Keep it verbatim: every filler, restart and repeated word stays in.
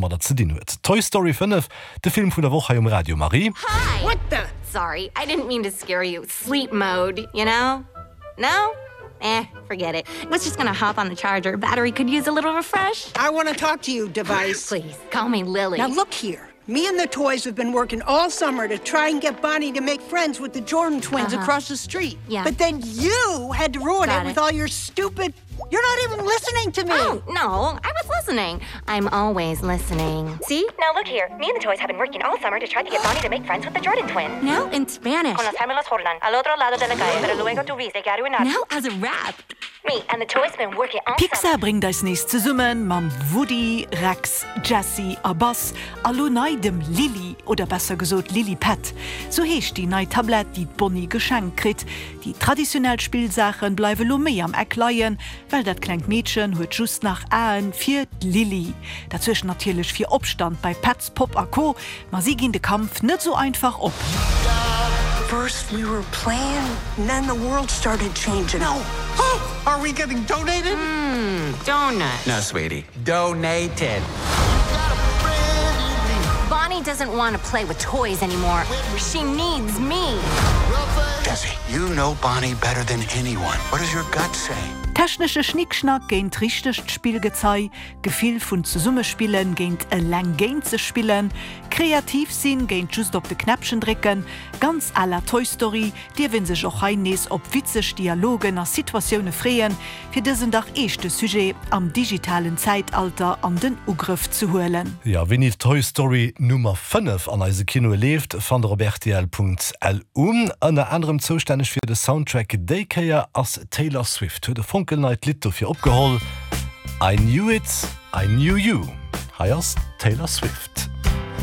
mat dat ze din huet. Toy Story fünf, de Film vun der Woche um Radio Marie. Hi! What the? Sorry, I didn't mean to scare you. Sleep mode, you know? No? Eh, forget it. Was just gonna hop on the charger. Battery could use a little refresh. I want to talk to you, device. Please, call me Lily. Now look here. Me and the toys have been working all summer to try and get Bonnie to make friends with the Jordan twins uh-huh. across the street. Yeah. But then you had to ruin Got it, it with all your stupid... You're not even listening to me. Oh, no, I was listening. I'm always listening. See? Now look here. Me and the toys have been working all summer to try to get Bonnie to make friends with the Jordan twins. Now in Spanish. Con los gemelos Jordan, al otro lado de la calle, pero luego tú viste que arruinar. Now as a rap. Me and the toys have been working all Pixar summer. bringt als nächste Summen mam Woody, Rex, Jessie, Abbas, allo neidem Lily oder besser gesot Lily Pat. So hecht die neue Tablet, die Bonnie geschenkt krit. Die traditionell Spielsachen bleiwe lo méi am Eck leien, weil dat klenk Mädchen huet just nach Aen fir Lily. Dazwischen natürlich fir Obstand bei Pets, Pop a Co. Ma sie gin de Kampf net so einfach op. First we were playing, and then the world started changing. No! Oh, are we getting donated? Mmm, donut. No, sweetie. Donated. Bonnie doesn't want to play with toys anymore. She needs me. Jessie, you know Bonnie better than anyone. What does your gut say? Technische Schnickschnack géint richtecht Spielgezei, Gefiel vun ze Summespielen géint e lang Game ze spielen, kreativ sinn géint just op de Knäpchen drecken, ganz aller Toy Story, Dir wenn sech och heinees op witzeg Dialogen a Situationune freeen, fir dëssen Dach echte Sujet am digitalen Zeitalter an den Ugriff zu hoelen. Ja, wenn ihr Toy Story Nummer fünf an eise Kino lebt, van der robertl punkt l u. An der anderem zuständig fir de Soundtrack Daycare as Taylor Swift hue de Funkelnight Lit fir opgeholt. I knew it, I knew you. Heiers Taylor Swift.